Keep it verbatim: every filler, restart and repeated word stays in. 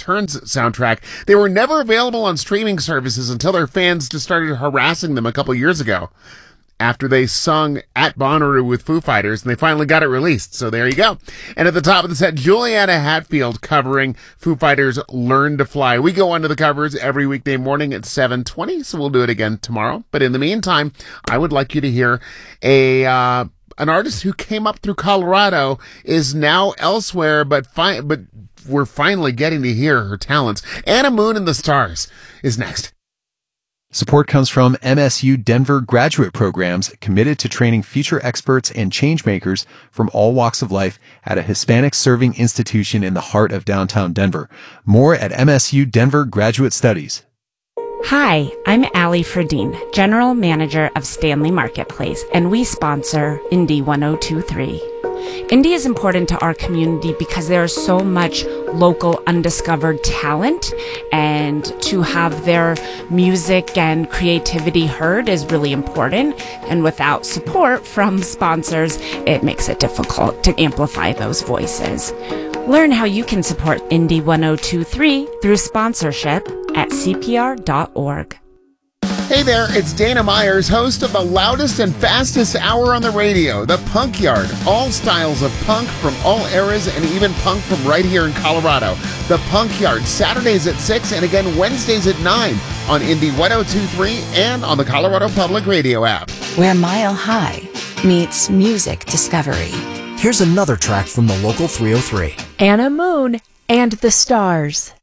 Returns soundtrack. They were never available on streaming services until their fans just started harassing them a couple years ago, after they sung at Bonnaroo with Foo Fighters, and they finally got it released. So there you go. And at the top of the set, Juliana Hatfield covering Foo Fighters' Learn to Fly. We go onto the covers every weekday morning at seven twenty, so we'll do it again tomorrow. But in the meantime, I would like you to hear a uh, an artist who came up through Colorado, is now elsewhere, but fi- but we're finally getting to hear her talents. Anna Moon and the Stars is next. Support comes from M S U Denver graduate programs committed to training future experts and changemakers from all walks of life at a Hispanic serving institution in the heart of downtown Denver. More at M S U Denver Graduate Studies. Hi, I'm Allie Ferdine, General Manager of Stanley Marketplace, and we sponsor Indie one oh two point three. Indie is important to our community because there is so much local undiscovered talent, and to have their music and creativity heard is really important. And without support from sponsors, it makes it difficult to amplify those voices. Learn how you can support Indie one oh two point three through sponsorship at C P R dot org. Hey there, it's Dana Myers, host of the loudest and fastest hour on the radio, The Punk Yard. All styles of punk from all eras, and even punk from right here in Colorado. The Punk Yard, Saturdays at six and again Wednesdays at nine on Indie one oh two point three and on the Colorado Public Radio app. Where Mile High meets music discovery. Here's another track from the local three oh three. Anna Moon and the Stars.